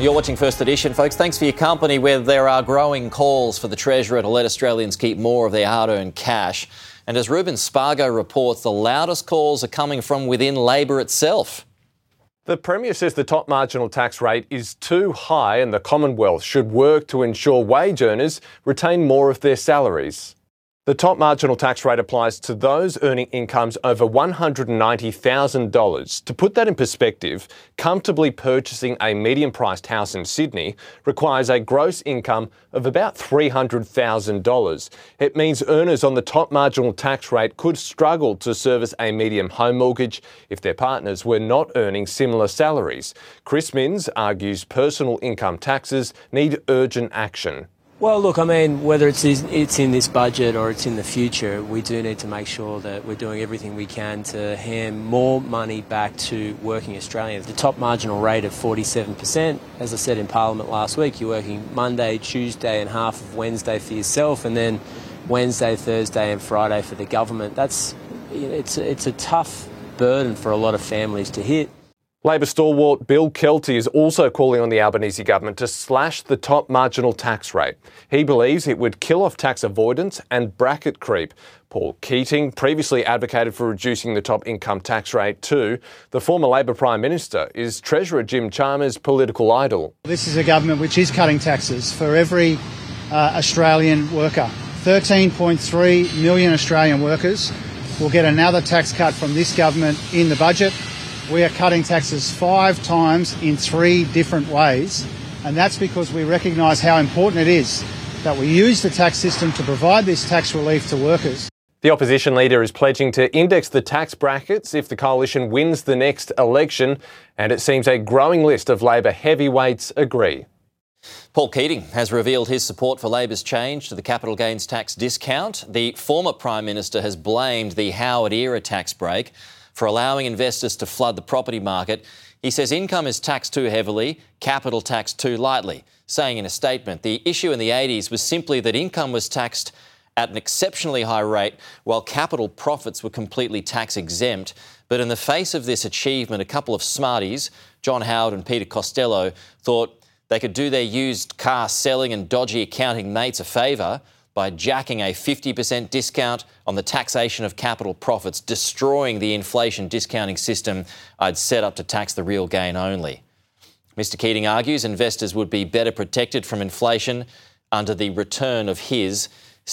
You're watching First Edition, folks. Thanks for your company, where there are growing calls for the Treasurer to let Australians keep more of their hard-earned cash. And as Ruben Spargo reports, the loudest calls are coming from within Labor itself. The Premier says the top marginal tax rate is too high and the Commonwealth should work to ensure wage earners retain more of their salaries. The top marginal tax rate applies to those earning incomes over $190,000. To put that in perspective, comfortably purchasing a medium-priced house in Sydney requires a gross income of about $300,000. It means earners on the top marginal tax rate could struggle to service a medium home mortgage if their partners were not earning similar salaries. Chris Minns argues personal income taxes need urgent action. Well, look, I mean, whether it's in this budget or it's in the future, we do need to make sure that we're doing everything we can to hand more money back to working Australians. The top marginal rate of 47%, as I said in Parliament last week, you're working Monday, Tuesday and half of Wednesday for yourself, and then Wednesday, Thursday and Friday for the government. It's a tough burden for a lot of families to hit. Labor stalwart Bill Kelty is also calling on the Albanese government to slash the top marginal tax rate. He believes it would kill off tax avoidance and bracket creep. Paul Keating previously advocated for reducing the top income tax rate too. The former Labor Prime Minister is Treasurer Jim Chalmers' political idol. This is a government which is cutting taxes for every Australian worker. 13.3 million Australian workers will get another tax cut from this government in the budget. We are cutting taxes 5 times in 3 different ways, and that's because we recognise how important it is that we use the tax system to provide this tax relief to workers. The opposition leader is pledging to index the tax brackets if the coalition wins the next election, and it seems a growing list of Labor heavyweights agree. Paul Keating has revealed his support for Labor's change to the capital gains tax discount. The former Prime Minister has blamed the Howard-era tax break for allowing investors to flood the property market. He says income is taxed too heavily, capital taxed too lightly, saying in a statement the issue in the 80s was simply that income was taxed at an exceptionally high rate while capital profits were completely tax exempt. But in the face of this achievement, a couple of smarties, John Howard and Peter Costello, thought they could do their used car selling and dodgy accounting mates a favour by jacking a 50% discount on the taxation of capital profits, destroying the inflation discounting system I'd set up to tax the real gain only. Mr Keating argues investors would be better protected from inflation under the return of his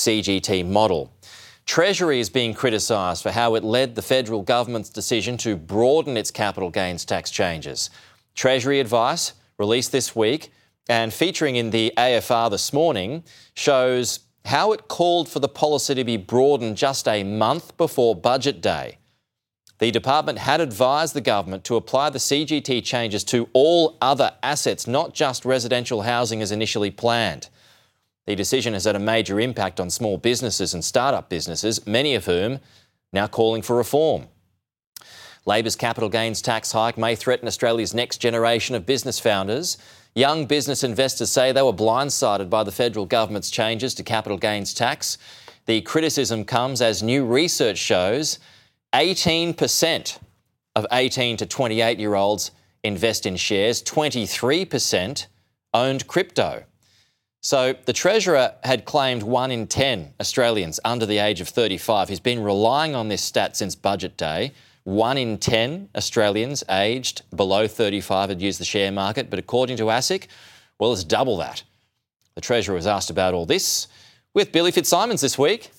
CGT model. Treasury is being criticised for how it led the federal government's decision to broaden its capital gains tax changes. Treasury advice released this week and featuring in the AFR this morning shows how it called for the policy to be broadened just a month before budget day. The department had advised the government to apply the CGT changes to all other assets, not just residential housing as initially planned. The decision has had a major impact on small businesses and start-up businesses, many of whom now calling for reform. Labor's capital gains tax hike may threaten Australia's next generation of business founders. Young business investors say they were blindsided by the federal government's changes to capital gains tax. The criticism comes as new research shows 18% of 18 to 28-year-olds invest in shares, 23% owned crypto. So the Treasurer had claimed 1 in 10 Australians under the age of 35. He's been relying on this stat since budget day. 1 in 10 Australians aged below 35 had used the share market, but according to ASIC, well, it's double that. The Treasurer was asked about all this with Billy Fitzsimons this week.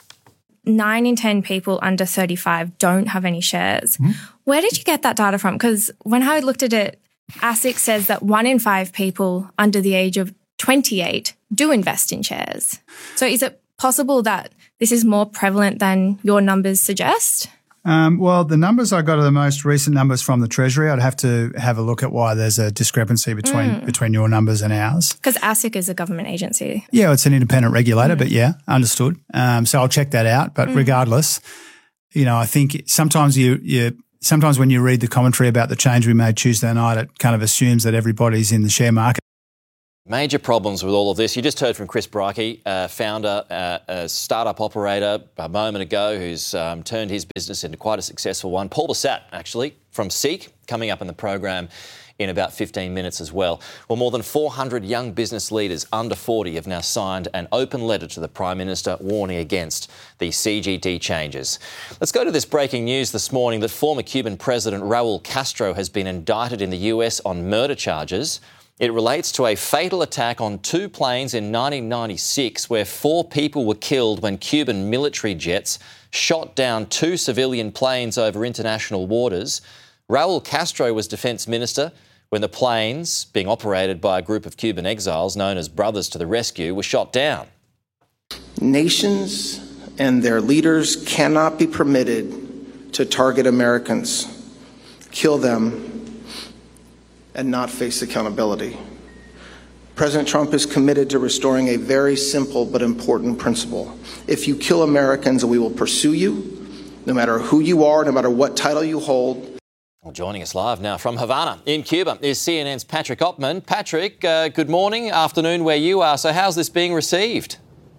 9 in 10 people under 35 don't have any shares. Where did you get that data from? Because when I looked at it, ASIC says that 1 in 5 people under the age of 28 do invest in shares. So is it possible that this is more prevalent than your numbers suggest? Well, the numbers I got are the most recent numbers from the Treasury. I'd have to have a look at why there's a discrepancy between your numbers and ours. Because ASIC is a government agency. Yeah, it's an independent regulator, but yeah, understood. So I'll check that out. But regardless, you know, I think sometimes sometimes when you read the commentary about the change we made Tuesday night, it kind of assumes that everybody's in the share market. Major problems with all of this. You just heard from Chris Breike, founder, a startup operator a moment ago who's turned his business into quite a successful one. Paul Bassat, actually, from Seek, coming up in the program in about 15 minutes as well. Well, more than 400 young business leaders under 40 have now signed an open letter to the Prime Minister warning against the CGT changes. Let's go to this breaking news this morning that former Cuban President Raul Castro has been indicted in the US on murder charges. It relates to a fatal attack on 2 planes in 1996 where 4 people were killed when Cuban military jets shot down 2 civilian planes over international waters. Raul Castro was Defence Minister when the planes, being operated by a group of Cuban exiles known as Brothers to the Rescue, were shot down. Nations and their leaders cannot be permitted to target Americans, kill them, and not face accountability. President Trump is committed to restoring a very simple but important principle. If you kill Americans, we will pursue you, no matter who you are, no matter what title you hold. Well, joining us live now from Havana in Cuba is CNN's Patrick Oppmann. Patrick, good morning, afternoon where you are. So how's this being received?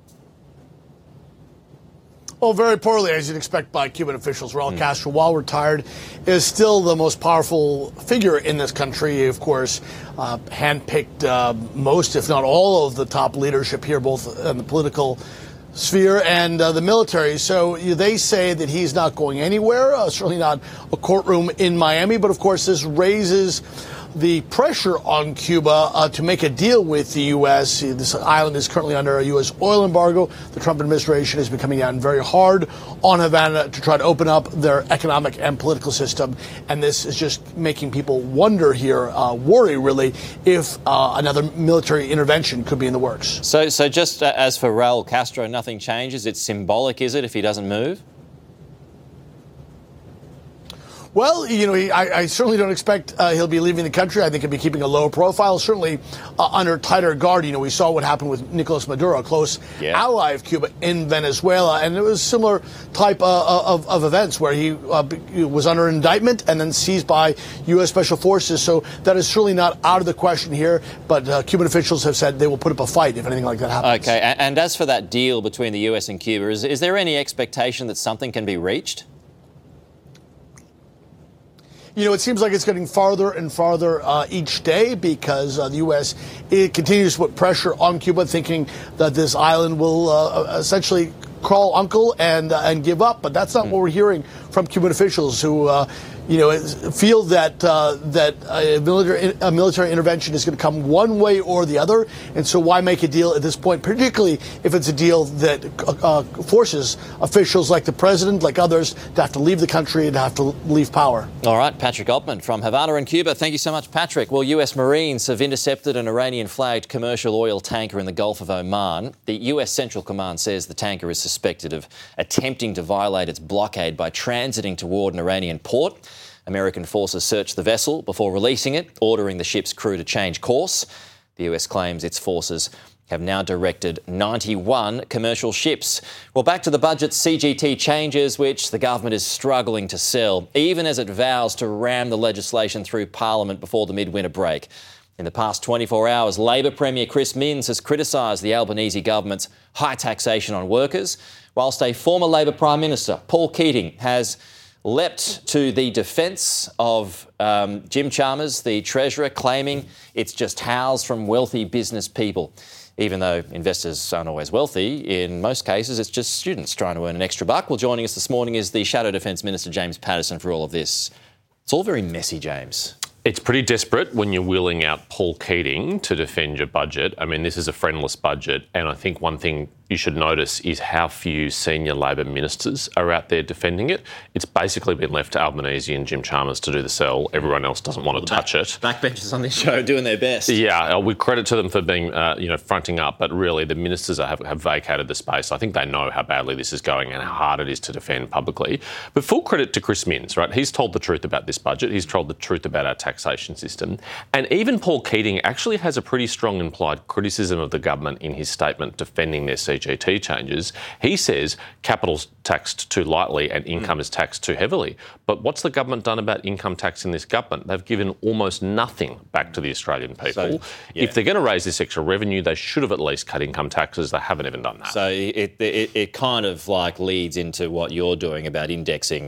Well, very poorly, as you'd expect by Cuban officials. Raul Castro, while retired, is still the most powerful figure in this country. Of course, handpicked most, if not all, of the top leadership here, both in the political sphere and the military. So they say that he's not going anywhere, certainly not a courtroom in Miami. But, of course, this raises the pressure on Cuba to make a deal with the U.S. This island is currently under a U.S. oil embargo. The Trump administration has been coming down very hard on Havana to try to open up their economic and political system. And this is just making people wonder here, worry really, if another military intervention could be in the works. So just as for Raul Castro, nothing changes. It's symbolic, is it, if he doesn't move? Well, I certainly don't expect he'll be leaving the country. I think he'll be keeping a low profile, certainly under tighter guard. We saw what happened with Nicolas Maduro, a close ally of Cuba in Venezuela. And it was a similar type of events where he was under indictment and then seized by U.S. Special Forces. So that is certainly not out of the question here. But Cuban officials have said they will put up a fight if anything like that happens. OK, and as for that deal between the U.S. and Cuba, is there any expectation that something can be reached? It seems like it's getting farther and farther each day because the U.S. continues to put pressure on Cuba, thinking that this island will essentially crawl uncle and give up. But that's not what we're hearing from Cuban officials who feel that a military intervention is going to come one way or the other. And so why make a deal at this point, particularly if it's a deal that forces officials like the president, like others, to have to leave the country and have to leave power. All right, Patrick Oppmann from Havana in Cuba. Thank you so much, Patrick. Well, US Marines have intercepted an Iranian-flagged commercial oil tanker in the Gulf of Oman. The US Central Command says the tanker is suspected of attempting to violate its blockade by transiting toward an Iranian port. American forces searched the vessel before releasing it, ordering the ship's crew to change course. The US claims its forces have now directed 91 commercial ships. Well, back to the budget's CGT changes, which the government is struggling to sell, even as it vows to ram the legislation through Parliament before the midwinter break. In the past 24 hours, Labor Premier Chris Minns has criticised the Albanese government's high taxation on workers, whilst a former Labor Prime Minister, Paul Keating, has leapt to the defence of Jim Chalmers, the Treasurer, claiming it's just howls from wealthy business people. Even though investors aren't always wealthy, in most cases it's just students trying to earn an extra buck. Well, joining us this morning is the Shadow Defence Minister, James Paterson, for all of this. It's all very messy, James. It's pretty desperate when you're wheeling out Paul Keating to defend your budget. I mean, this is a friendless budget, and I think one thing you should notice is how few senior Labor ministers are out there defending it. It's basically been left to Albanese and Jim Chalmers to do the sell. Everyone else doesn't want to touch it. Backbenchers on this show doing their best. Yeah, we credit to them for being, fronting up, but really the ministers have vacated the space. I think they know how badly this is going and how hard it is to defend publicly. But full credit to Chris Minns, right? He's told the truth about this budget. He's told the truth about our taxation system. And even Paul Keating actually has a pretty strong implied criticism of the government in his statement defending their CGT changes. He says capital's taxed too lightly and income is taxed too heavily. But what's the government done about income tax in this government? They've given almost nothing back to the Australian people. So, if they're going to raise this extra revenue, they should have at least cut income taxes. They haven't even done that. So it kind of like leads into what you're doing about indexing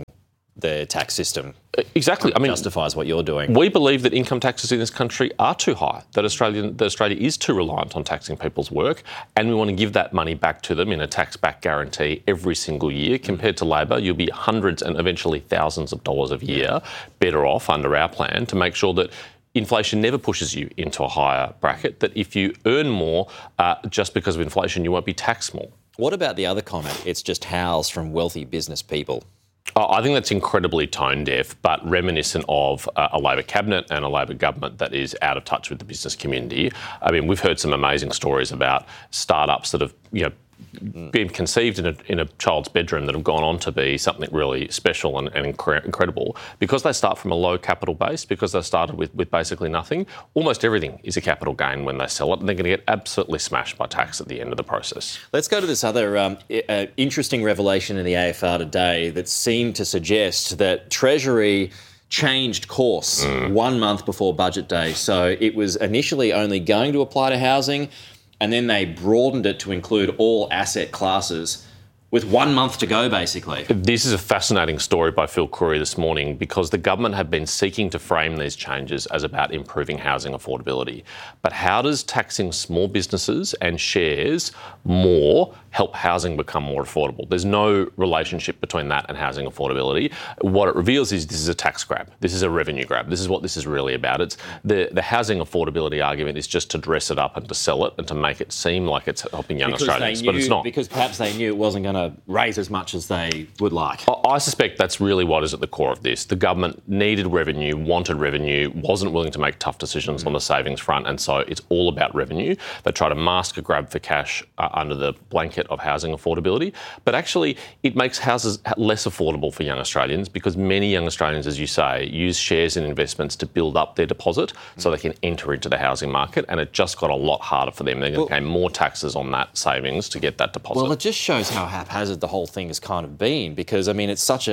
the tax system exactly. justifies what you're doing. We believe that income taxes in this country are too high, that Australia is too reliant on taxing people's work, and we want to give that money back to them in a tax-back guarantee every single year. Compared to Labor, you'll be hundreds and eventually thousands of dollars a year better off under our plan to make sure that inflation never pushes you into a higher bracket, that if you earn more just because of inflation, you won't be taxed more. What about the other comment? It's just howls from wealthy business people. I think that's incredibly tone-deaf, but reminiscent of a Labor cabinet and a Labor government that is out of touch with the business community. I mean, we've heard some amazing stories about startups that have, been conceived in a child's bedroom that have gone on to be something really special and incredible because they start from a low capital base, because they started with basically nothing. Almost everything is a capital gain when they sell it, and they're going to get absolutely smashed by tax at the end of the process. Let's go to this other interesting revelation in the AFR today that seemed to suggest that Treasury changed course 1 month before budget day. So it was initially only going to apply to housing, and then they broadened it to include all asset classes with 1 month to go, basically. This is a fascinating story by Phil Curry this morning because the government have been seeking to frame these changes as about improving housing affordability. But how does taxing small businesses and shares more help housing become more affordable? There's no relationship between that and housing affordability. What it reveals is this is a tax grab. This is a revenue grab. This is what this is really about. It's the housing affordability argument is just to dress it up and to sell it and to make it seem like it's helping young Australians, but it's not. Because perhaps they knew it wasn't going to raise as much as they would like. I suspect that's really what is at the core of this. The government needed revenue, wanted revenue, wasn't willing to make tough decisions on the savings front, and so it's all about revenue. They try to mask a grab for cash under the blanket of housing affordability, but actually it makes houses less affordable for young Australians because many young Australians, as you say, use shares and investments to build up their deposit so they can enter into the housing market, and it just got a lot harder for them. They're going to pay more taxes on that savings to get that deposit. Well, it just shows how haphazard the whole thing has kind of been, because I mean it's such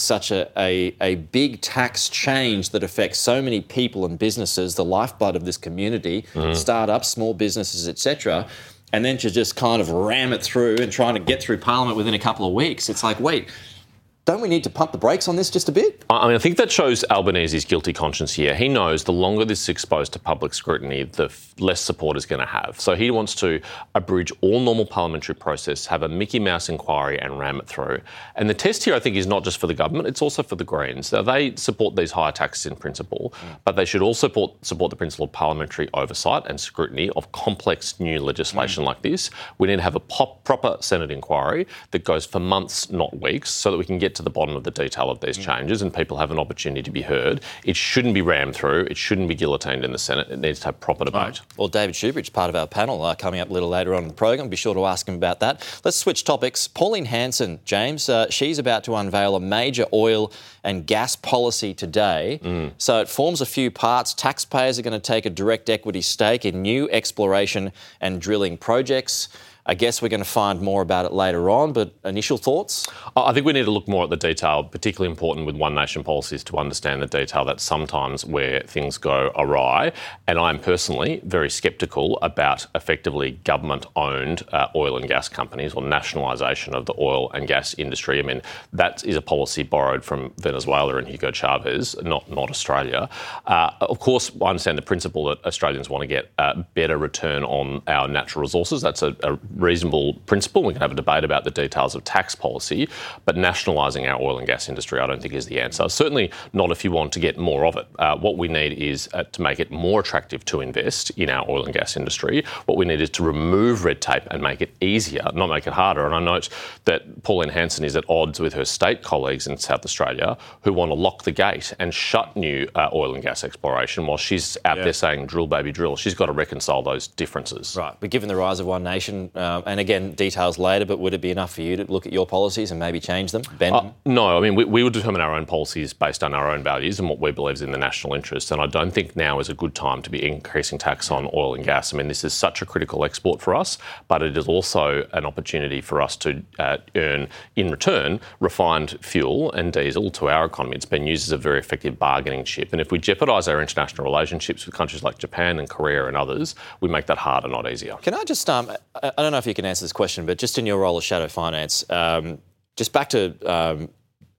a big tax change that affects so many people and businesses, the lifeblood of this community, startups, small businesses, etc. And then to just kind of ram it through and trying to get through Parliament within a couple of weeks, it's like, wait, don't we need to pump the brakes on this just a bit? I mean, I think that shows Albanese's guilty conscience here. He knows the longer this is exposed to public scrutiny, the less support it's going to have. So he wants to abridge all normal parliamentary process, have a Mickey Mouse inquiry and ram it through. And the test here, I think, is not just for the government, it's also for the Greens. Now, they support these higher taxes in principle, but they should also support the principle of parliamentary oversight and scrutiny of complex new legislation like this. We need to have a proper Senate inquiry that goes for months, not weeks, so that we can get to the bottom of the detail of these changes and people have an opportunity to be heard. It shouldn't be rammed through. It shouldn't be guillotined in the Senate. It needs to have proper debate. Right. Well, David Shoebridge, part of our panel, coming up a little later on in the program. Be sure to ask him about that. Let's switch topics. Pauline Hanson, James, she's about to unveil a major oil and gas policy today. So it forms a few parts. Taxpayers are going to take a direct equity stake in new exploration and drilling projects. I guess we're going to find more about it later on, but initial thoughts? I think we need to look more at the detail, particularly important with One Nation policies to understand the detail. That's sometimes where things go awry. And I'm personally very sceptical about effectively government-owned oil and gas companies or nationalisation of the oil and gas industry. I mean, that is a policy borrowed from Venezuela and Hugo Chavez, not Australia. Of course, I understand the principle that Australians want to get a better return on our natural resources. That's a reasonable principle. We can have a debate about the details of tax policy, but nationalising our oil and gas industry I don't think is the answer. Certainly not if you want to get more of it. What we need is to make it more attractive to invest in our oil and gas industry. What we need is to remove red tape and make it easier, not make it harder. And I note that Pauline Hanson is at odds with her state colleagues in South Australia who want to lock the gate and shut new oil and gas exploration while she's out there saying drill, baby, drill. She's got to reconcile those differences. Right. But given the rise of One Nation, and again, details later, but would it be enough for you to look at your policies and maybe change them, bend them? No, I mean, we would determine our own policies based on our own values and what we believe is in the national interest. And I don't think now is a good time to be increasing tax on oil and gas. I mean, this is such a critical export for us, but it is also an opportunity for us to earn, in return, refined fuel and diesel to our economy. It's been used as a very effective bargaining chip. And if we jeopardise our international relationships with countries like Japan and Korea and others, we make that harder, not easier. Can I just, I don't know if you can answer this question, but just in your role as Shadow Finance, just back to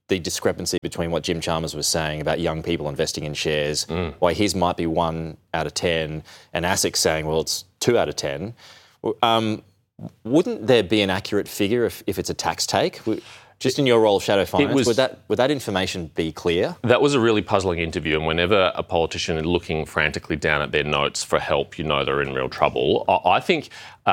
the discrepancy between what Jim Chalmers was saying about young people investing in shares, why his might be 1 out of 10, and ASIC saying, well, it's 2 out of 10. Wouldn't there be an accurate figure if it's a tax take? Just in your role of shadow finance, would that information be clear? That was a really puzzling interview, and whenever a politician is looking frantically down at their notes for help, you know they're in real trouble. I think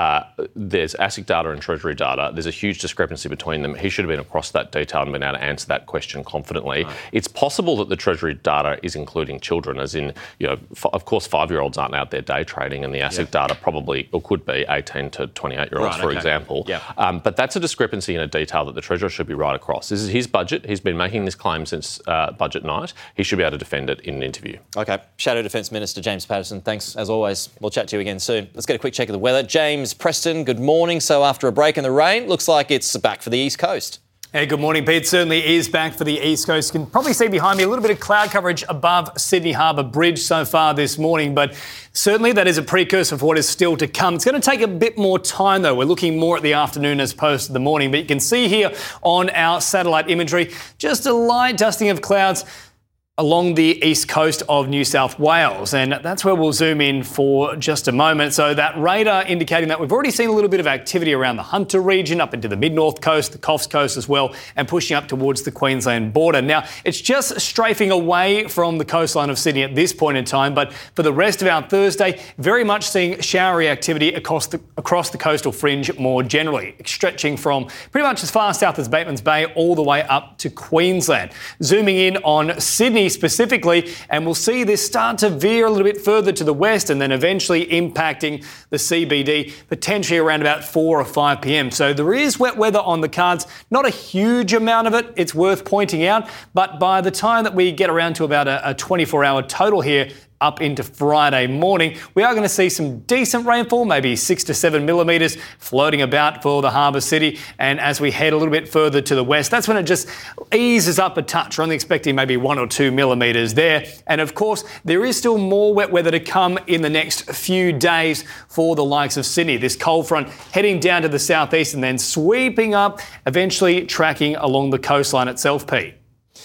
there's ASIC data and Treasury data. There's a huge discrepancy between them. He should have been across that detail and been able to answer that question confidently. Right. It's possible that the Treasury data is including children, as in, of course, 5-year-olds aren't out there day trading, and the ASIC data probably, or could be, 18 to 28-year-olds, for example. Yep. But that's a discrepancy in a detail that the Treasurer should be right across. This is his budget. He's been making this claim since budget night. He should be able to defend it in an interview. OK. Shadow Defence Minister James Patterson, thanks as always. We'll chat to you again soon. Let's get a quick check of the weather. James Preston, good morning. So after a break in the rain, looks like it's back for the East Coast. Hey, good morning, Pete. Certainly is back for the East Coast. You can probably see behind me a little bit of cloud coverage above Sydney Harbour Bridge so far this morning, but certainly that is a precursor for what is still to come. It's going to take a bit more time, though. We're looking more at the afternoon as opposed to the morning, but you can see here on our satellite imagery just a light dusting of clouds along the east coast of New South Wales, and that's where we'll zoom in for just a moment. So that radar indicating that we've already seen a little bit of activity around the Hunter region, up into the mid-north coast, the Coffs Coast as well, and pushing up towards the Queensland border. Now, it's just strafing away from the coastline of Sydney at this point in time, but for the rest of our Thursday, very much seeing showery activity across the coastal fringe more generally, stretching from pretty much as far south as Batemans Bay all the way up to Queensland. Zooming in on Sydney specifically, and we'll see this start to veer a little bit further to the west and then eventually impacting the CBD potentially around about 4 or 5 p.m. So there is wet weather on the cards, not a huge amount of it, it's worth pointing out, but by the time that we get around to about a 24-hour total here, up into Friday morning, we are going to see some decent rainfall, maybe 6 to 7 millimetres floating about for the Harbour City. And as we head a little bit further to the west, that's when it just eases up a touch. We're only expecting maybe 1 or 2 millimetres there. And of course, there is still more wet weather to come in the next few days for the likes of Sydney. This cold front heading down to the southeast and then sweeping up, eventually tracking along the coastline itself, Pete.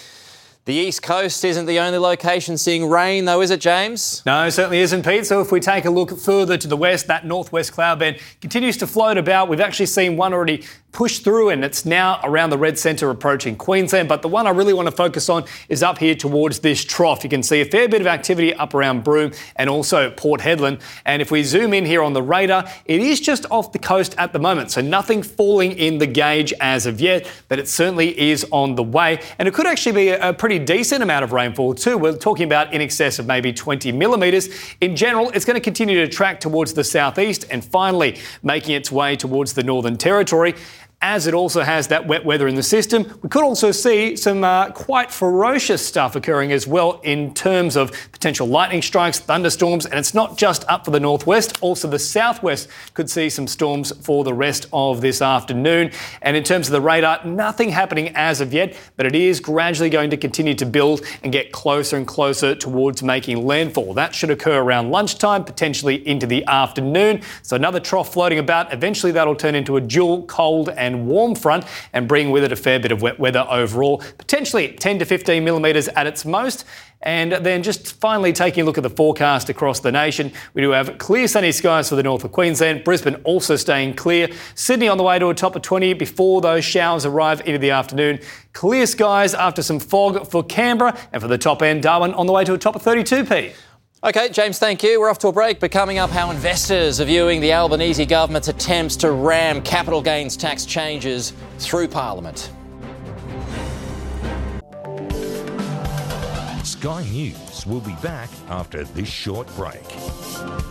The East Coast isn't the only location seeing rain, though, is it, James? No, it certainly isn't, Pete. So if we take a look further to the west, that northwest cloud band continues to float about. We've actually seen one already push through, and it's now around the red centre approaching Queensland. But the one I really want to focus on is up here towards this trough. You can see a fair bit of activity up around Broome and also Port Hedland. And if we zoom in here on the radar, it is just off the coast at the moment. So nothing falling in the gauge as of yet, but it certainly is on the way. And it could actually be a pretty decent amount of rainfall too. We're talking about in excess of maybe 20 millimetres. In general, it's going to continue to track towards the southeast and finally making its way towards the Northern Territory. As it also has that wet weather in the system, we could also see some quite ferocious stuff occurring as well in terms of potential lightning strikes, thunderstorms, and it's not just up for the northwest, also the southwest could see some storms for the rest of this afternoon. And in terms of the radar, nothing happening as of yet, but it is gradually going to continue to build and get closer and closer towards making landfall. That should occur around lunchtime, potentially into the afternoon. So another trough floating about. Eventually that'll turn into a dual cold and warm front and bring with it a fair bit of wet weather overall, potentially 10 to 15 millimetres at its most. And then just finally taking a look at the forecast across the nation, we do have clear sunny skies for the north of Queensland, Brisbane also staying clear, Sydney on the way to a top of 20 before those showers arrive into the afternoon, clear skies after some fog for Canberra, and for the top end, Darwin on the way to a top of 32, Pete. OK, James, thank you. We're off to a break, but coming up, how investors are viewing the Albanese government's attempts to ram capital gains tax changes through Parliament. Sky News will be back after this short break.